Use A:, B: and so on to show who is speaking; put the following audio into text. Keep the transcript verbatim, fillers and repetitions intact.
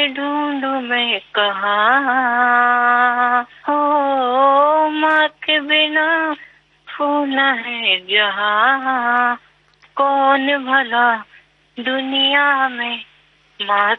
A: ढूंढूं मैं कहाँ हो, माँ के बिना सूना है जहाँ। कौन भला दुनिया में माँ